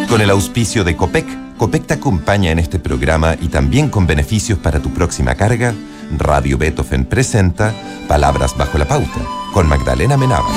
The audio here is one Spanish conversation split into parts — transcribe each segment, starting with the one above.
Con el auspicio de Copec, Copec te acompaña en este programa y también con beneficios para tu próxima carga. Radio Beethoven presenta Palabras bajo la pauta, con Magdalena Menábar.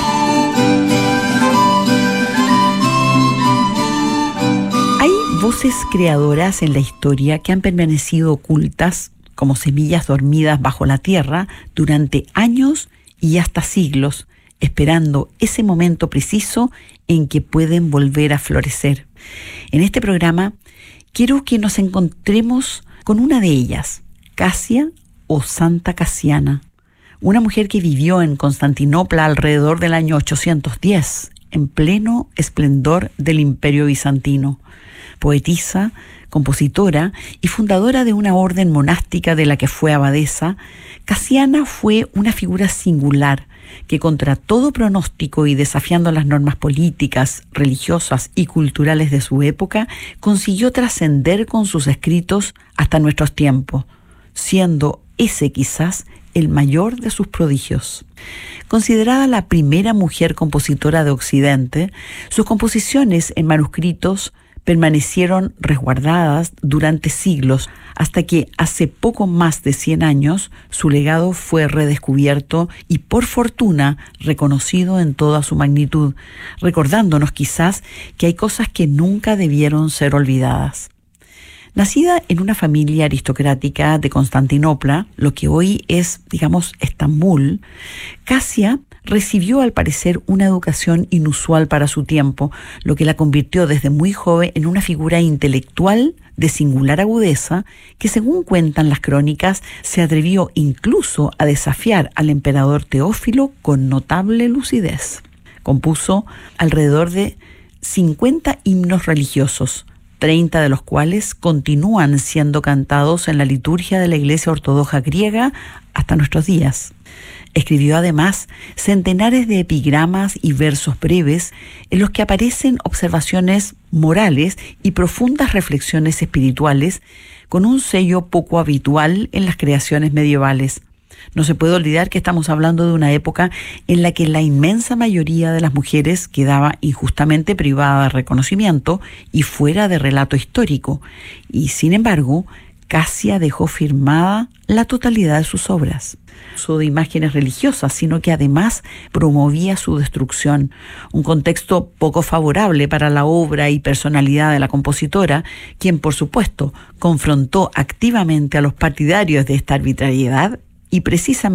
Hay voces creadoras en la historia que han permanecido ocultas como semillas dormidas bajo la tierra durante años y hasta siglos, esperando ese momento preciso en que pueden volver a florecer. En este programa quiero que nos encontremos con una de ellas, Casia o Santa Casiana, una mujer que vivió en Constantinopla alrededor del año 810, en pleno esplendor del Imperio Bizantino. Poetisa, compositora y fundadora de una orden monástica de la que fue abadesa, Casiana fue una figura singular que, contra todo pronóstico y desafiando las normas políticas, religiosas y culturales de su época, consiguió trascender con sus escritos hasta nuestros tiempos, siendo ese quizás el mayor de sus prodigios. Considerada la primera mujer compositora de Occidente, sus composiciones en manuscritos permanecieron resguardadas durante siglos, hasta que hace poco más de 100 años su legado fue redescubierto y, por fortuna, reconocido en toda su magnitud, recordándonos quizás que hay cosas que nunca debieron ser olvidadas. Nacida en una familia aristocrática de Constantinopla, lo que hoy es, digamos, Estambul, Casia recibió al parecer una educación inusual para su tiempo, lo que la convirtió desde muy joven en una figura intelectual de singular agudeza que, según cuentan las crónicas, se atrevió incluso a desafiar al emperador Teófilo con notable lucidez. Compuso alrededor de 50 himnos religiosos, 30 de los cuales continúan siendo cantados en la liturgia de la Iglesia Ortodoxa griega hasta nuestros días. Escribió además centenares de epigramas y versos breves en los que aparecen observaciones morales y profundas reflexiones espirituales, con un sello poco habitual en las creaciones medievales. No se puede olvidar que estamos hablando de una época en la que la inmensa mayoría de las mujeres quedaba injustamente privada de reconocimiento y fuera de relato histórico, y sin embargo, Casia dejó firmada la totalidad de sus obras. Uso de imágenes religiosas, sino que además promovía su destrucción, un contexto poco favorable para la obra y personalidad de la compositora, quien por supuesto confrontó activamente a los partidarios de esta arbitrariedad y precisamente